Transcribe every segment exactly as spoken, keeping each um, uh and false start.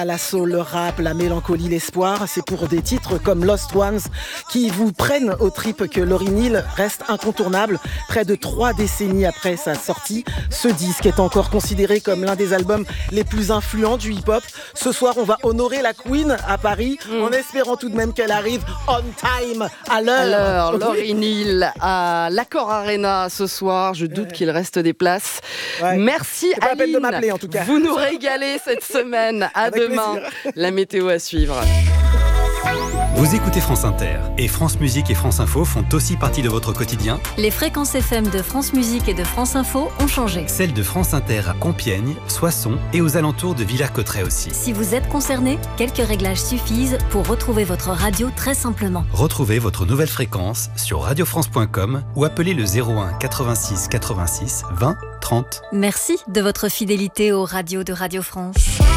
La soul, le rap, la mélancolie, l'espoir, c'est pour des titres comme Lost Ones qui vous prennent aux tripes que Lauryn Hill reste incontournable. Près de trois décennies après sa sortie, ce disque est encore considéré comme l'un des albums les plus influents du hip-hop. Ce soir, on va honorer la Queen à Paris mmh. en espérant tout de même qu'elle arrive on time, à l'heure. À l'heure, Lauryn Hill à l'Accor Arena ce soir. Je doute ouais. qu'il reste des places. Ouais. Merci Aline. Pas la peine de m'appeler en tout cas. Vous nous régalez cette semaine. À Avec demain. Plaisir. La météo à suivre. Vous écoutez France Inter et France Musique et France Info font aussi partie de votre quotidien. Les fréquences F M de France Musique et de France Info ont changé. Celles de France Inter à Compiègne, Soissons et aux alentours de Villers-Cotterêts aussi. Si vous êtes concerné, quelques réglages suffisent pour retrouver votre radio très simplement. Retrouvez votre nouvelle fréquence sur radio france point com ou appelez le zéro un quatre-vingt-six quatre-vingt-six vingt trente. Merci de votre fidélité aux radios de Radio France.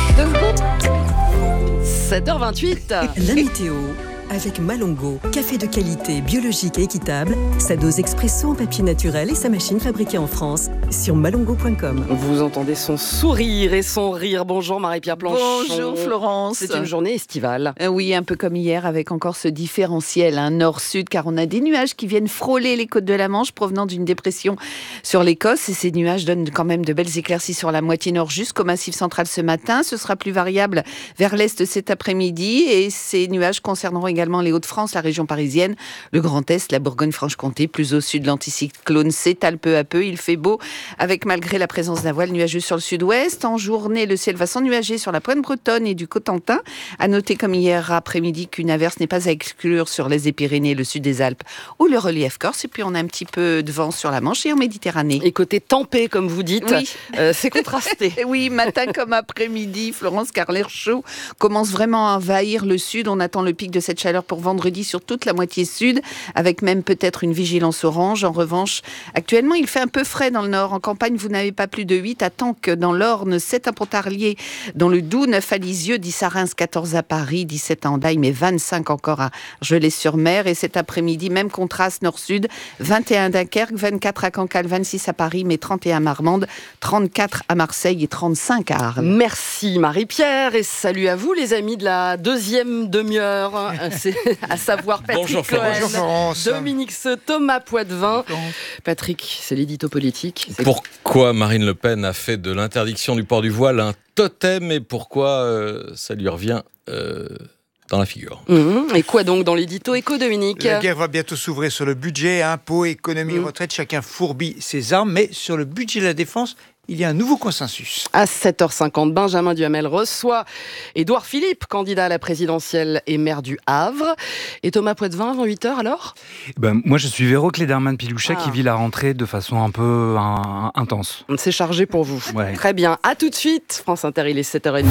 sept heures vingt-huit. La météo avec Malongo, café de qualité biologique et équitable, sa dose expresso en papier naturel et sa machine fabriquée en France sur malongo point com. Vous entendez son sourire et son rire. Bonjour Marie-Pierre Planchon. Bonjour Florence. C'est une journée estivale. Euh, oui, un peu comme hier avec encore ce différentiel hein, nord-sud car on a des nuages qui viennent frôler les côtes de la Manche provenant d'une dépression sur l'Écosse et ces nuages donnent quand même de belles éclaircies sur la moitié nord jusqu'au Massif central ce matin. Ce sera plus variable vers l'est cet après-midi et ces nuages concerneront également les Hauts-de-France, la région parisienne, le Grand Est, la Bourgogne-Franche-Comté. Plus au sud, l'anticyclone s'étale peu à peu. Il fait beau avec, malgré la présence d'un voile nuageux sur le sud-ouest. En journée, le ciel va s'ennuager sur la pointe bretonne et du Cotentin. À noter comme hier après-midi qu'une averse n'est pas à exclure sur les Pyrénées, le sud des Alpes ou le relief corse. Et puis on a un petit peu de vent sur la Manche et en Méditerranée. Et côté tempé, comme vous dites, oui. euh, c'est contrasté. Oui, matin comme après-midi, Florence, car l'air chaud commence vraiment à envahir le sud. On attend le pic de cette chaleur pour vendredi sur toute la moitié sud, avec même peut-être une vigilance orange. En revanche, actuellement, il fait un peu frais dans le nord. En campagne, vous n'avez pas plus de huit à Tanques, dans l'Orne, sept à Pontarlier, dans le Doubs, neuf à Lisieux, dix à Reims, quatorze à Paris, dix-sept à Hendaye, mais vingt-cinq encore à Gelée-sur-Mer. Et cet après-midi, même contraste nord-sud, vingt et un à Dunkerque, vingt-quatre à Cancale, vingt-six à Paris, mais trente et un à Marmande, trente-quatre à Marseille et trente-cinq à Arles. Merci Marie-Pierre et salut à vous les amis de la deuxième demi-heure. C'est à savoir Patrick Bonjour Cohen, Bonjour Florence. Dominique Seux, Thomas Poitvin. Patrick, c'est l'édito politique. C'est... Pourquoi Marine Le Pen a fait de l'interdiction du port du voile un totem et pourquoi euh, ça lui revient euh, dans la figure. Mmh. Et quoi donc dans l'édito éco, Dominique ? La guerre va bientôt s'ouvrir sur le budget, impôts, économie, mmh. retraite. Chacun fourbit ses armes, mais sur le budget de la défense, il y a un nouveau consensus. À sept heures cinquante, Benjamin Duhamel reçoit Édouard Philippe, candidat à la présidentielle et maire du Havre. Et Thomas Poitvin, avant huit heures alors ? ben, Moi, je suis Véro Cléderman-Pilouchet ah. qui vit la rentrée de façon un peu un, intense. C'est chargé pour vous. Ouais. Très bien. À tout de suite. France Inter, il est sept heures trente.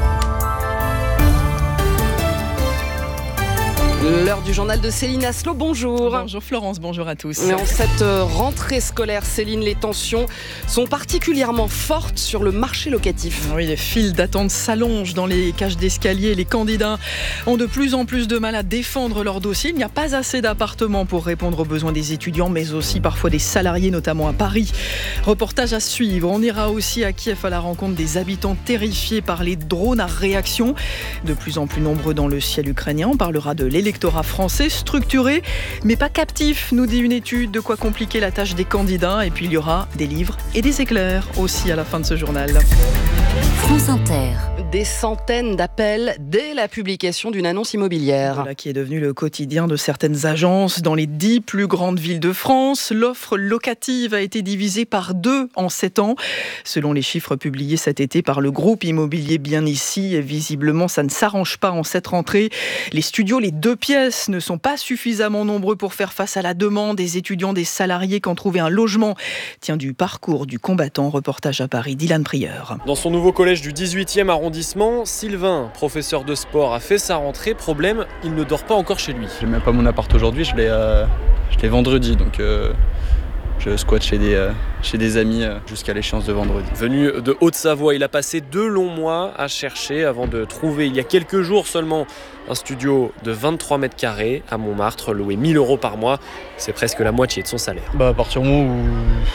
L'heure du journal de Céline Aslo, bonjour. Bonjour Florence, bonjour à tous. En cette rentrée scolaire, Céline, les tensions sont particulièrement fortes sur le marché locatif. Oui, les files d'attente s'allongent dans les cages d'escalier. Les candidats ont de plus en plus de mal à défendre leur dossier. Il n'y a pas assez d'appartements pour répondre aux besoins des étudiants, mais aussi parfois des salariés, notamment à Paris. Reportage à suivre. On ira aussi à Kiev à la rencontre des habitants terrifiés par les drones à réaction. De plus en plus nombreux dans le ciel ukrainien. On parlera de l'électricité. L'électorat français structuré, mais pas captif, nous dit une étude, de quoi compliquer la tâche des candidats. Et puis il y aura des livres et des éclairs aussi à la fin de ce journal. France Inter. Des centaines d'appels dès la publication d'une annonce immobilière. Voilà qui est devenu le quotidien de certaines agences dans les dix plus grandes villes de France. L'offre locative a été divisée par deux en sept ans. Selon les chiffres publiés cet été par le groupe immobilier Bien Ici, visiblement ça ne s'arrange pas en cette rentrée. Les studios, les deux pièces ne sont pas suffisamment nombreux pour faire face à la demande des étudiants, des salariés qui ont trouvé un logement. Tiens, du parcours du combattant, reportage à Paris, Dylan Prieur. Dans son nouveau collège du dix-huitième arrondissement, Sylvain, professeur de sport, a fait sa rentrée. Problème, il ne dort pas encore chez lui. Je n'ai même pas mon appart aujourd'hui, je l'ai, euh, je l'ai vendredi, donc euh, je squatte chez des, euh, chez des amis euh, jusqu'à l'échéance de vendredi. Venu de Haute-Savoie, il a passé deux longs mois à chercher avant de trouver, il y a quelques jours seulement, un studio de vingt-trois mètres carrés à Montmartre, loué mille euros par mois. C'est presque la moitié de son salaire. Bah, à partir du moment où je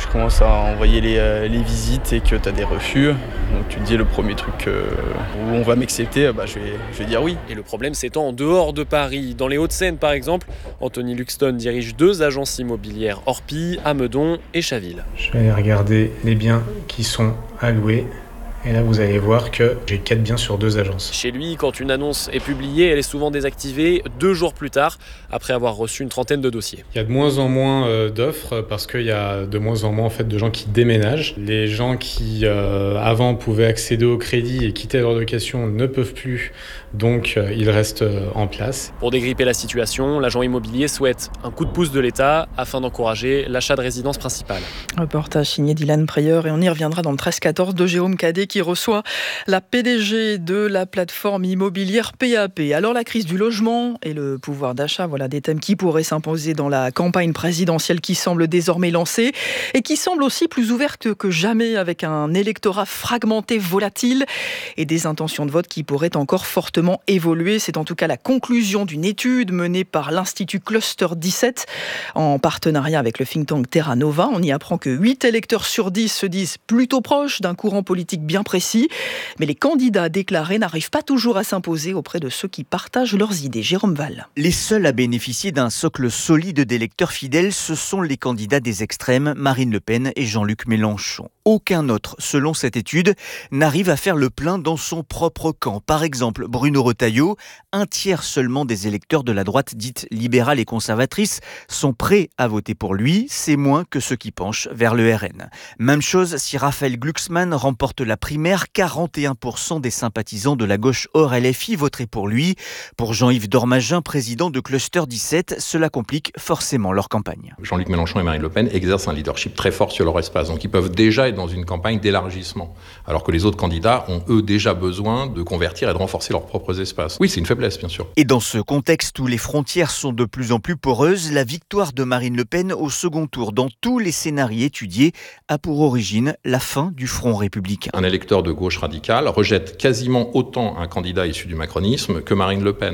tu commences à envoyer les, euh, les visites et que tu as des refus, donc tu te dis le premier truc euh, où on va m'accepter, bah, je, vais, je vais dire oui. Et le problème s'étend en dehors de Paris. Dans les Hauts-de-Seine par exemple, Anthony Luxton dirige deux agences immobilières, Orpy, à Meudon et Chaville. Je vais aller regarder les biens qui sont à louer. Et là, vous allez voir que j'ai quatre biens sur deux agences. Chez lui, quand une annonce est publiée, elle est souvent désactivée deux jours plus tard, après avoir reçu une trentaine de dossiers. Il y a de moins en moins euh, d'offres parce qu'il y a de moins en moins en fait, de gens qui déménagent. Les gens qui, euh, avant, pouvaient accéder au crédit et quitter leur location ne peuvent plus, donc euh, ils restent euh, en place. Pour dégripper la situation, l'agent immobilier souhaite un coup de pouce de l'État afin d'encourager l'achat de résidence principale. Reportage signé Dylan Preyer et on y reviendra dans le treize quatorze de Jérôme Cadet qui reçoit la P D G de la plateforme immobilière P A P. Alors la crise du logement et le pouvoir d'achat, voilà des thèmes qui pourraient s'imposer dans la campagne présidentielle qui semble désormais lancée et qui semble aussi plus ouverte que jamais avec un électorat fragmenté, volatile et des intentions de vote qui pourraient encore fortement évoluer. C'est en tout cas la conclusion d'une étude menée par l'Institut Cluster dix-sept en partenariat avec le think tank Terra Nova. On y apprend que huit électeurs sur dix se disent plutôt proches d'un courant politique bien précis, mais les candidats déclarés n'arrivent pas toujours à s'imposer auprès de ceux qui partagent leurs idées. Jérôme Val. Les seuls à bénéficier d'un socle solide d'électeurs fidèles, ce sont les candidats des extrêmes, Marine Le Pen et Jean-Luc Mélenchon. Aucun autre, selon cette étude, n'arrive à faire le plein dans son propre camp. Par exemple, Bruno Retailleau, un tiers seulement des électeurs de la droite dite libérale et conservatrice sont prêts à voter pour lui. C'est moins que ceux qui penchent vers le R N. Même chose si Raphaël Glucksmann remporte la primaire, quarante et un pour cent des sympathisants de la gauche hors L F I voteraient pour lui. Pour Jean-Yves Dormagin, président de Cluster dix-sept, cela complique forcément leur campagne. Jean-Luc Mélenchon et Marine Le Pen exercent un leadership très fort sur leur espace, donc ils peuvent déjà être dans une campagne d'élargissement, alors que les autres candidats ont eux déjà besoin de convertir et de renforcer leurs propres espaces. Oui, c'est une faiblesse, bien sûr. Et dans ce contexte où les frontières sont de plus en plus poreuses, la victoire de Marine Le Pen au second tour dans tous les scénarios étudiés a pour origine la fin du Front républicain. Un électeur de gauche radicale rejette quasiment autant un candidat issu du macronisme que Marine Le Pen.